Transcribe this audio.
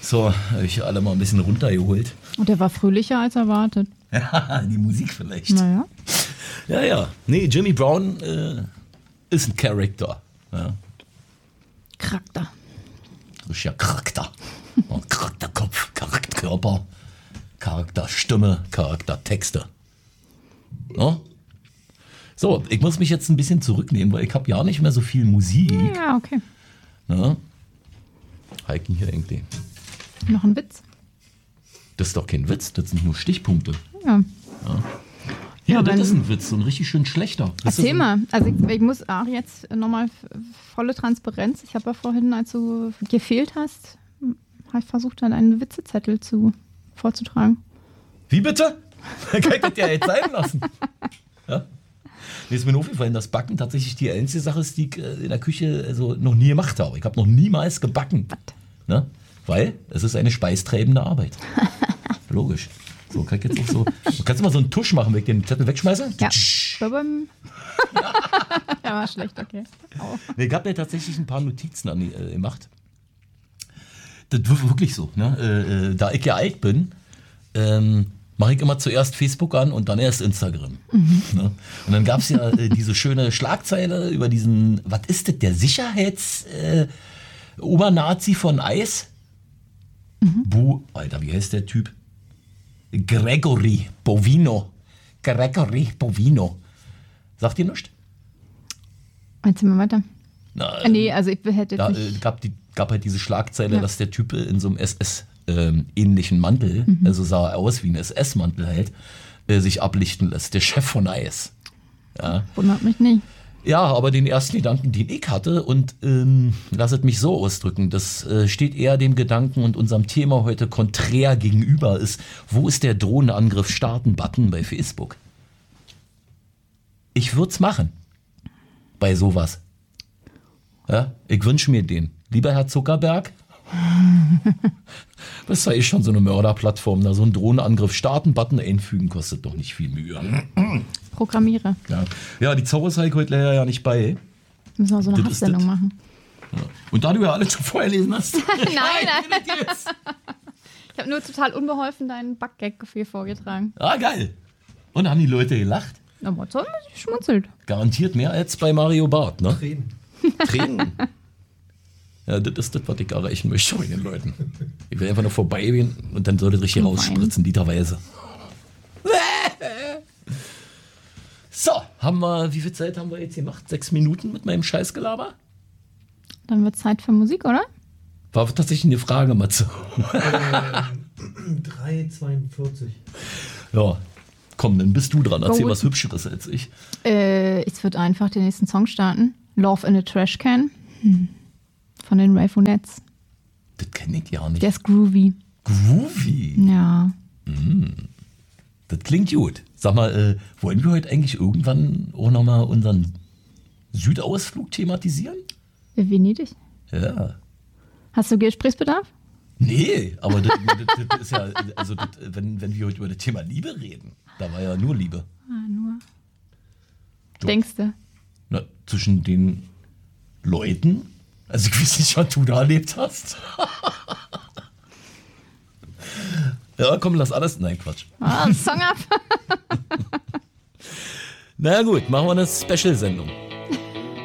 So, habe ich alle mal ein bisschen runtergeholt. Und der war fröhlicher als erwartet. Ja, die Musik vielleicht. Naja. Ja. Nee, Jimmy Brown ist ein Charakter. Ja. Charakter. Richtiger Charakter. Charakterkopf, Charakterkörper, Charakterstimme, Charaktertexte. Ja? So, ich muss mich jetzt ein bisschen zurücknehmen, weil ich habe ja nicht mehr so viel Musik. Ja, okay. Ja? Heiken hier irgendwie. Noch ein Witz? Das ist doch kein Witz, das sind nur Stichpunkte. Ja. Ja, das ist ein Witz, so ein richtig schön schlechter. Erzähl mal. Also ich muss auch jetzt nochmal volle Transparenz. Ich habe ja vorhin, als du gefehlt hast, habe ich versucht, dann einen Witzezettel vorzutragen. Wie bitte? Kann ich das ja jetzt sein lassen? Ja? Mir ist mir aufgefallen, dass Backen tatsächlich die einzige Sache ist, die ich in der Küche also noch nie gemacht habe. Ich habe noch niemals gebacken. Ne? Weil es ist eine speistreibende Arbeit. Logisch. So, kann ich jetzt auch so. Kannst du mal so einen Tusch machen, wenn ich den Zettel wegschmeiße? Ja. Ja, war schlecht, okay. Oh. Ich habe mir tatsächlich ein paar Notizen gemacht. Das wird wirklich so. Ne? Da ich ja alt bin, mache ich immer zuerst Facebook an und dann erst Instagram. Ne? Und dann gab es ja diese schöne Schlagzeile über diesen, was ist das, der Sicherheits-Obernazi von Eis? Alter, wie heißt der Typ? Gregory Bovino. Sagt ihr nichts? Erzähl mal weiter. Na, Nee, also ich hätte jetzt Da nicht... gab halt diese Schlagzeile, dass der Typ in so einem SS-ähnlichen Mantel, also sah er aus wie ein SS-Mantel halt, sich ablichten lässt. Der Chef von Eis. Ja. Wundert mich nicht. Ja, aber den ersten Gedanken, den ich hatte, und lasset mich so ausdrücken, das steht eher dem Gedanken und unserem Thema heute konträr gegenüber, ist, wo ist der Drohnenangriff starten-Button bei Facebook? Ich würde es machen. Bei sowas. Ja, ich wünsche mir den. Lieber Herr Zuckerberg, was sei schon so eine Mörderplattform, da so einen Drohnenangriff starten-Button einfügen, kostet doch nicht viel Mühe. Programmiere. Ja, die Zaubers habe ich heute leider ja nicht bei. Müssen wir so eine Das ist Hassendung das. machen. Ja. Und da du ja alles schon vorher lesen hast. Nein. Jetzt. Ich habe nur total unbeholfen deinen Backgag viel vorgetragen. Ah, geil. Und haben die Leute gelacht? Aber so schmunzelt. Garantiert mehr als bei Mario Barth, ne? Tränen. Tränen. Ja, das ist das, was ich erreichen möchte bei den Leuten. Ich will einfach nur vorbeigehen und dann soll das richtig rausspritzen, literweise. So, wie viel Zeit haben wir jetzt gemacht? 6 Minuten mit meinem Scheißgelaber? Dann wird Zeit für Musik, oder? War tatsächlich eine Frage, Matze. 3,42. Ja, komm, dann bist du dran. Erzähl Gut. was Hübscheres als ich. Ich würde einfach den nächsten Song starten. Love in a Trash Can. Von den Rayfonettes. Das kenne ich ja nicht. Der ist groovy. Groovy. Ja. Das klingt gut. Sag mal, wollen wir heute eigentlich irgendwann auch nochmal unseren Südausflug thematisieren? Venedig. Ja. Hast du Gesprächsbedarf? Nee, aber das ist ja, also wenn wir heute über das Thema Liebe reden, da war ja nur Liebe. Nur. So. Denkst du? Na, zwischen den Leuten. Also ich weiß nicht, was du da erlebt hast. Ja, komm, lass alles. Nein, Quatsch. Song ab. Na gut, machen wir eine Special-Sendung.